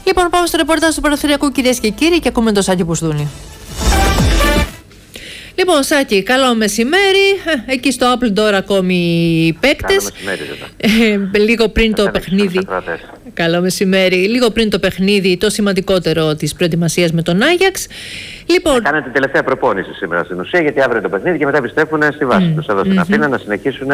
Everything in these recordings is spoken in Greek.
Λοιπόν, πάμε στο ρεπορτάζ του Παναθηναϊκού, κυρίες και κύριοι, και ακούμε τον Σάκη Πουσδούνη. Λοιπόν, Σάκη, καλό μεσημέρι. Εκεί στο Apple Door ακόμη οι παίκτες. Λίγο πριν το παιχνίδι. Καλό μεσημέρι. Λίγο πριν το παιχνίδι, το σημαντικότερο της προετοιμασίας με τον Άγιαξ. Λοιπόν, κάνετε την τελευταία προπόνηση σήμερα στην ουσία, γιατί αύριο το παιχνίδι και μετά επιστρέφουν στη βάση τους εδώ στην Αθήνα να συνεχίσουν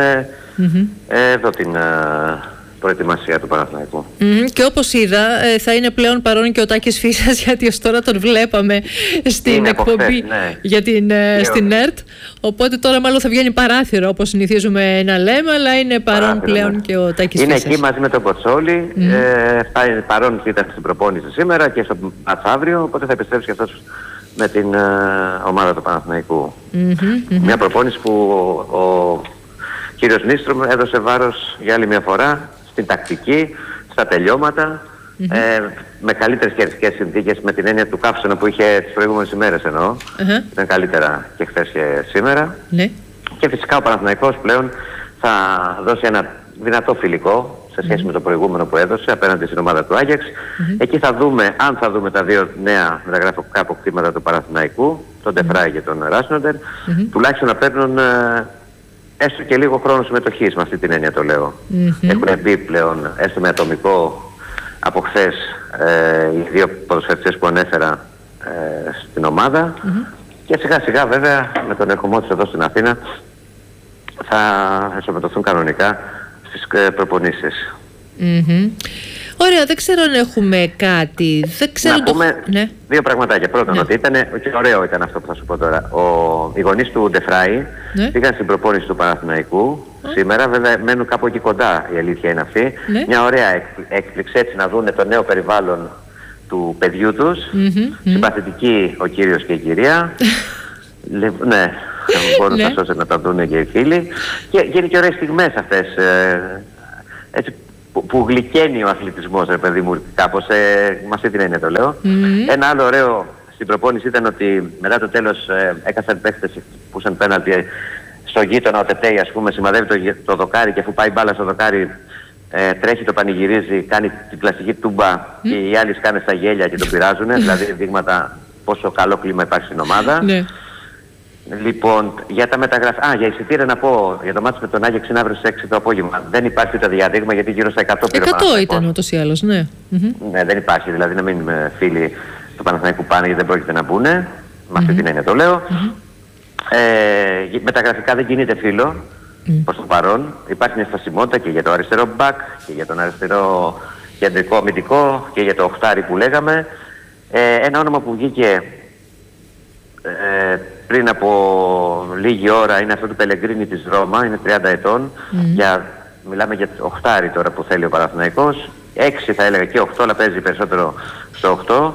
εδώ την προετοιμασία του Παναθηναϊκού. Και όπως είδα, θα είναι πλέον παρόν και ο Τάκης Φίσας, γιατί ως τώρα τον βλέπαμε στην εκπομπή στην ΕΡΤ. Οπότε τώρα μάλλον θα βγαίνει παράθυρο, όπως συνηθίζουμε να λέμε, αλλά είναι παρόν πλέον και ο Τάκης Φίσας. Είναι εκεί μαζί με τον Ποτσόλη. Θα είναι παρόν και ήταν στην προπόνηση σήμερα και στο μάτς αύριο, οπότε θα επιστρέψει και αυτός με την ομάδα του Παναθηναϊκού. Μια προπόνηση που ο κύριος Νίστρομ έδωσε βάρος για άλλη μια φορά στην τακτική, στα τελειώματα, με καλύτερες χειριστικές συνθήκες, με την έννοια του καύσωνα που είχε τις προηγούμενες ημέρες εννοώ. Ήταν καλύτερα και χθες και σήμερα. Και φυσικά ο Παναθηναϊκός πλέον θα δώσει ένα δυνατό φιλικό σε σχέση με το προηγούμενο που έδωσε απέναντι στην ομάδα του Άγιαξ. Εκεί θα δούμε, αν θα δούμε τα δύο νέα μεταγραφικά αποκτήματα του Παναθηναϊκού, τον Ντεφράι και τον Ράσνοντερ, τουλάχιστον να παίρνουν έστω και λίγο χρόνο συμμετοχής, με αυτή την έννοια το λέω. Έχουν μπει πλέον, έστω με ατομικό, από χθες οι δύο ποδοσφαιριστές που ανέφερα στην ομάδα, και σιγά σιγά βέβαια με τον ερχομό τους εδώ στην Αθήνα θα ενσωματωθούν κανονικά στις προπονήσεις. Ωραία, δεν ξέρω αν έχουμε κάτι. Δεν ξέρω να πούμε δύο πραγματάκια. Πρώτον, ότι ήταν, και ωραίο ήταν αυτό που θα σου πω τώρα. Οι γονείς του Ντεφράι πήγαν στην προπόνηση του Παναθηναϊκού σήμερα. Βέβαια μένουν κάπου εκεί κοντά, η αλήθεια είναι αυτή. Μια ωραία έκπληξη, έτσι να δουν το νέο περιβάλλον του παιδιού τους. Συμπαθητικοί ο κύριος και η κυρία. Ναι, μπορούν να τα δουν και οι φίλοι. Και είναι και ωραίες στιγμές αυτές. Έτσι, που γλυκαίνει ο αθλητισμός, ρε παιδί μου, κάπως, με αυτή την έννοια το λέω. Ένα άλλο ωραίο στην προπόνηση ήταν ότι μετά το τέλος έκασαν παίχτες που είχαν πέναλτι στο γείτονα, ο Τετέι ας πούμε, σημαδεύει το δοκάρι, και αφού πάει μπάλα στο δοκάρι τρέχει, το πανηγυρίζει, κάνει την κλασική τούμπα και οι άλλοι σκάνε στα γέλια και τον πειράζουν, δηλαδή δείγματα πόσο καλό κλίμα υπάρχει στην ομάδα. Λοιπόν, για τα μεταγραφή. Για εισιτήρια να πω, για το μάτι με τον Άγιαξ είναι αύριο στις 6 το απόγευμα. Δεν υπάρχει το διαδείγμα, γιατί γύρω στα 100 πήρε. 100 ήταν ούτως ή άλλως, ναι. Ναι, δεν υπάρχει. Δηλαδή να μην φίλοι του Παναθηναϊκού πάνε, γιατί δεν πρόκειται να μπουν. Με αυτή την έννοια το λέω. Μεταγραφικά δεν κινείται φίλο προς το παρόν. Υπάρχει μια στασιμότητα και για το αριστερό μπακ και για τον αριστερό κεντρικό αμυντικό και για το οχτάρι που λέγαμε. Ένα όνομα που βγήκε πριν από λίγη ώρα είναι αυτό του Πελεγκρίνη της Ρώμα, είναι 30 ετών. Μιλάμε για οχτάρι τώρα που θέλει ο Παναθηναϊκός. 6 θα έλεγα και 8, αλλά παίζει περισσότερο στο 8.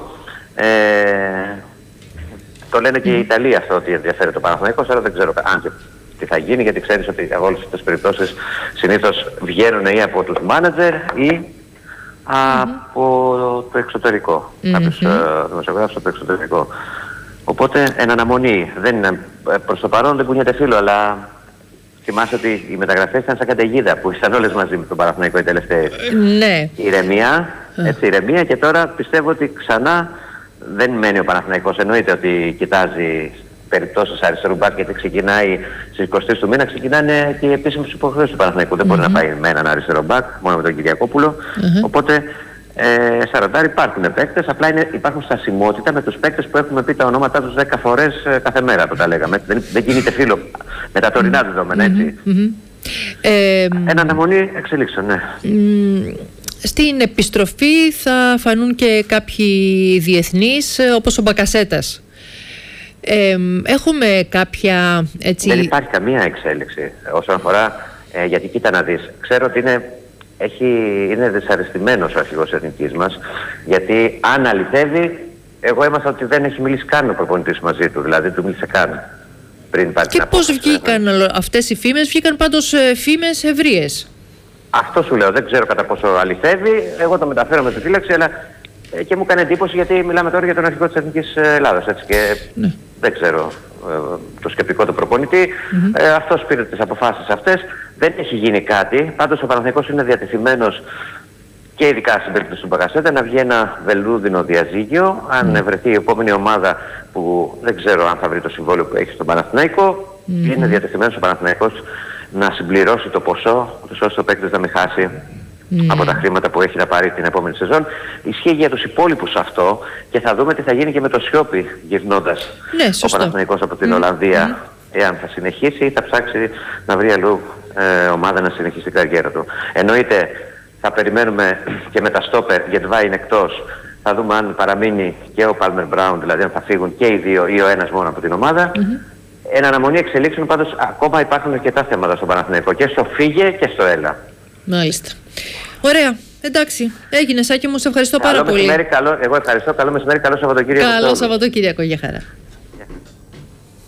Το λένε και οι Ιταλοί αυτό, ότι ενδιαφέρει το Παναθηναϊκός, αλλά δεν ξέρω αν τι θα γίνει, γιατί ξέρεις ότι από όλες αυτές τις περιπτώσεις συνήθως βγαίνουν ή από τους μάνατζερ ή από το εξωτερικό. Κάποιος δημοσιογράφος από το εξωτερικό. Οπότε εν αναμονή, δεν είναι, προς το παρόν δεν κουνιέται φίλο, αλλά θυμάσαι ότι οι μεταγραφές ήταν σαν καταιγίδα που ήσαν όλες μαζί με τον Παναθηναϊκό οι τελευταίες. Ηρεμία, και τώρα πιστεύω ότι ξανά δεν μένει ο Παναθηναϊκός. Εννοείται ότι κοιτάζει περιπτώσεις αριστερού μπακ, γιατί ξεκινάει στις 20 του μήνα, ξεκινάνε και οι επίσημες υποχρεώσεις του Παναθηναϊκού. Δεν μπορεί να πάει με έναν αριστερό μπακ, μόνο με τον Κυριακόπουλο. Οπότε Σαραντάρι υπάρχουν παίκτες, απλά υπάρχουν στασιμότητα με τους παίκτες που έχουμε πει τα ονόματά τους 10 φορές κάθε μέρα που τα λέγαμε. Δεν κινείται φίλο με τα τωρινά δεδομένα, έτσι. Ένα αναμονή εξελίξεων, ναι. Στην επιστροφή θα φανούν και κάποιοι διεθνείς, όπως ο Μπακασέτας. Έχουμε κάποια έτσι... Δεν υπάρχει καμία εξέλιξη όσον αφορά, γιατί κοίτα να δεις, ξέρω ότι είναι δυσαρεστημένος ο αρχηγός εθνικής μας, γιατί αν αληθεύει, εγώ έμαθα ότι δεν έχει μιλήσει καν ο προπονητής μαζί του, δηλαδή του μίλησε καν πριν πάρει την απόφαση. Και πώς βγήκαν αυτές οι φήμες? Βγήκαν πάντως φήμες ευρείες. Αυτό σου λέω, δεν ξέρω κατά πόσο αληθεύει, εγώ το μεταφέρω με τη φύλαξη, αλλά και μου έκανε εντύπωση, γιατί μιλάμε τώρα για τον αρχηγό της Εθνικής Ελλάδας, έτσι, και δεν ξέρω το σκεπτικό του προπονητή. Αυτός πήρε τις αποφάσεις αυτές. Δεν έχει γίνει κάτι. Πάντως ο Παναθηναϊκός είναι διατεθειμένος και ειδικά στην περίπτωση του Μπακασέτα να βγει ένα βελούδινο διαζύγιο. Αν βρεθεί η επόμενη ομάδα που δεν ξέρω αν θα βρει το συμβόλαιο που έχει στον Παναθηναϊκό, είναι διατεθειμένος ο Παναθηναϊκός να συμπληρώσει το ποσό, ώστε ο παίκτης να μην χάσει από τα χρήματα που έχει να πάρει την επόμενη σεζόν. Ισχύει για τους υπόλοιπους αυτό και θα δούμε τι θα γίνει και με το Σιώπη γυρνώντας ο Παναθηναϊκός από την Ολλανδία. Εάν θα συνεχίσει ή θα ψάξει να βρει αλλού ομάδα να συνεχίσει την καριέρα του. Εννοείται θα περιμένουμε και με τα στόπερ, γιατί είναι εκτός. Θα δούμε αν παραμείνει και ο Πάλμερ Μπράουν, δηλαδή αν θα φύγουν και οι δύο ή ο ένας μόνο από την ομάδα. Εν αναμονή εξελίξεων πάντως ακόμα υπάρχουν αρκετά θέματα στο Παναθηναϊκό και στο φύγε και στο έλα. Μάλιστα. Ωραία. Εντάξει. Έγινε, Σάκη μου, σε ευχαριστώ πάρα πολύ. Εγώ ευχαριστώ. Καλό μεσημέρι, καλό Σαββατοκύριακο. Καλό Σαββατοκύριακο, για χαρά.